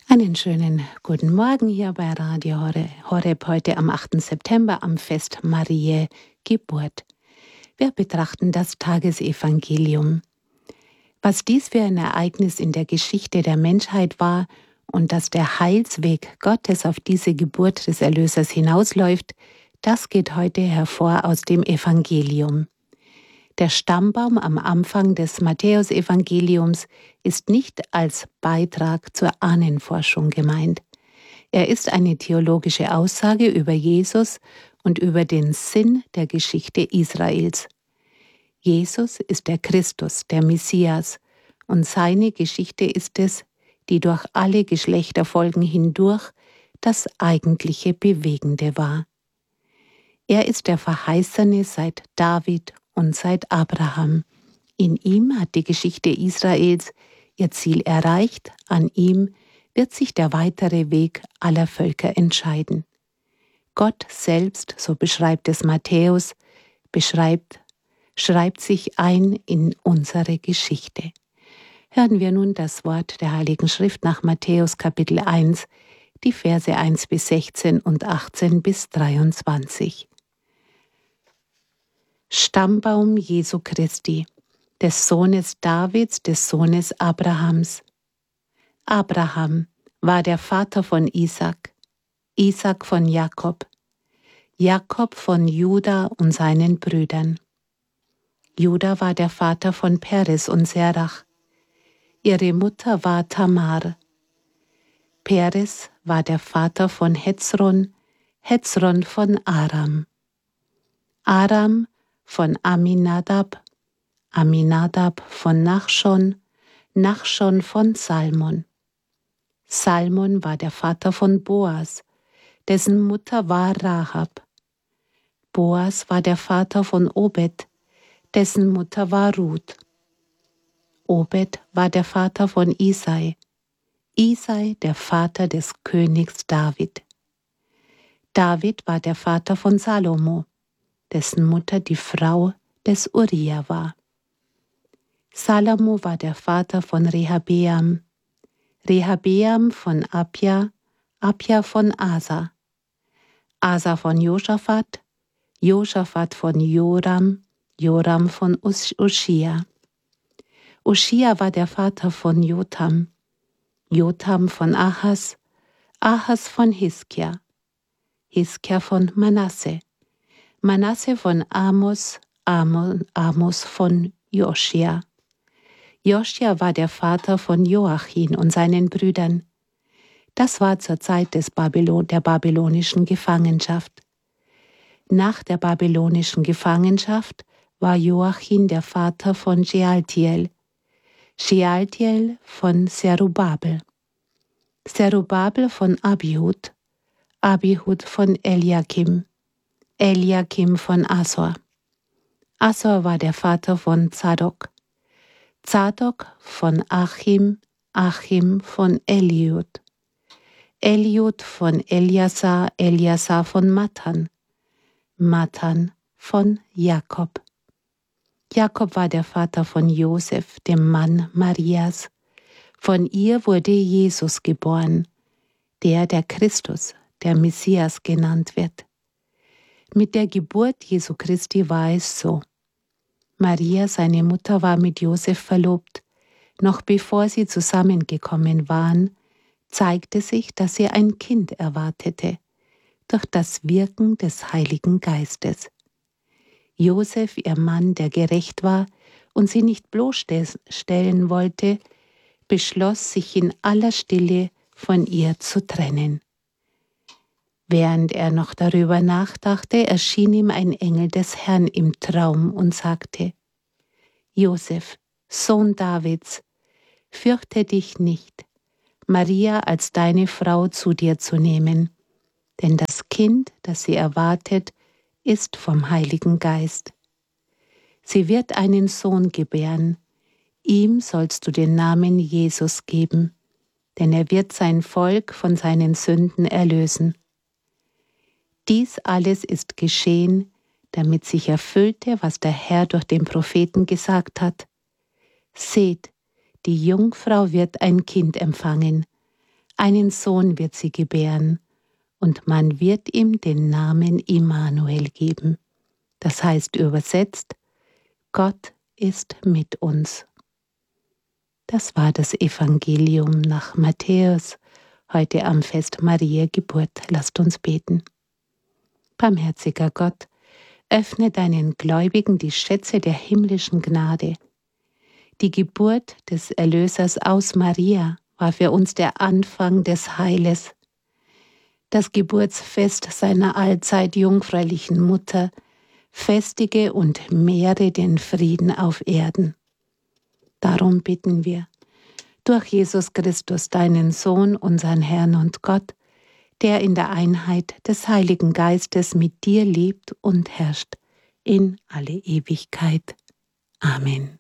Einen schönen guten Morgen hier bei Radio Horeb heute am 8. September am Fest Mariä Geburt. Wir betrachten das Tagesevangelium. Was dies für ein Ereignis in der Geschichte der Menschheit war und dass der Heilsweg Gottes auf diese Geburt des Erlösers hinausläuft, das geht heute hervor aus dem Evangelium. Der Stammbaum am Anfang des Matthäusevangeliums ist nicht als Beitrag zur Ahnenforschung gemeint. Er ist eine theologische Aussage über Jesus und über den Sinn der Geschichte Israels. Jesus ist der Christus, der Messias, und seine Geschichte ist es, die durch alle Geschlechterfolgen hindurch das eigentliche Bewegende war. Er ist der Verheißene seit David und seit Abraham. In ihm hat die Geschichte Israels ihr Ziel erreicht, an ihm wird sich der weitere Weg aller Völker entscheiden. Gott selbst, so beschreibt es Matthäus, schreibt sich ein in unsere Geschichte. Hören wir nun das Wort der Heiligen Schrift nach Matthäus Kapitel 1, die Verse 1 bis 16 und 18 bis 23. Stammbaum Jesu Christi, des Sohnes Davids, des Sohnes Abrahams. Abraham war der Vater von Isaak, Isaak von Jakob, Jakob von Juda und seinen Brüdern. Juda war der Vater von Peres und Serach. Ihre Mutter war Tamar. Peres war der Vater von Hezron, Hezron von Aram. Aram von Aminadab, Aminadab von Nachschon, Nachschon von Salmon. Salmon war der Vater von Boas, dessen Mutter war Rahab. Boas war der Vater von Obed, dessen Mutter war Ruth. Obed war der Vater von Isai, Isai der Vater des Königs David. David war der Vater von Salomo, dessen Mutter die Frau des Uria war. Salomo war der Vater von Rehabeam, Rehabeam von Abia, Abia von Asa, Asa von Josaphat, Josaphat von Joram, Joram von Uschia. Uschia war der Vater von Jotham, Jotham von Ahas, Ahas von Hiskia, Hiskia von Manasse, Manasse von Amos, Amos von Joschia. Joschia war der Vater von Joachim und seinen Brüdern. Das war zur Zeit der babylonischen Gefangenschaft. Nach der babylonischen Gefangenschaft war Joachim der Vater von Shealtiel, Shealtiel von Zerubabel, Zerubabel von Abihud, Abihud von Eliakim, Eliakim von Asor. Asor war der Vater von Zadok, Zadok von Achim, Achim von Eliud, Eliud von Eliasar, Eliasar von Matan, Matan von Jakob. Jakob war der Vater von Josef, dem Mann Marias. Von ihr wurde Jesus geboren, der Christus, der Messias genannt wird. Mit der Geburt Jesu Christi war es so. Maria, seine Mutter, war mit Josef verlobt. Noch bevor sie zusammengekommen waren, zeigte sich, dass sie ein Kind erwartete, durch das Wirken des Heiligen Geistes. Josef, ihr Mann, der gerecht war und sie nicht bloßstellen wollte, beschloss, sich in aller Stille von ihr zu trennen. Während er noch darüber nachdachte, erschien ihm ein Engel des Herrn im Traum und sagte: Josef, Sohn Davids, fürchte dich nicht, Maria als deine Frau zu dir zu nehmen, denn das Kind, das sie erwartet, ist vom Heiligen Geist. Sie wird einen Sohn gebären, ihm sollst du den Namen Jesus geben, denn er wird sein Volk von seinen Sünden erlösen. Dies alles ist geschehen, damit sich erfüllte, was der Herr durch den Propheten gesagt hat. Seht, die Jungfrau wird ein Kind empfangen, Einen Sohn wird sie gebären, und man wird ihm den Namen Immanuel geben. Das heißt übersetzt, Gott ist mit uns. Das war das Evangelium nach Matthäus, heute am Fest Mariä Geburt. Lasst uns beten. Barmherziger Gott, öffne deinen Gläubigen die Schätze der himmlischen Gnade. Die Geburt des Erlösers aus Maria war für uns der Anfang des Heiles. Das Geburtsfest seiner allzeit jungfräulichen Mutter festige und mehre den Frieden auf Erden. Darum bitten wir, durch Jesus Christus, deinen Sohn, unseren Herrn und Gott, der in der Einheit des Heiligen Geistes mit dir lebt und herrscht in alle Ewigkeit. Amen.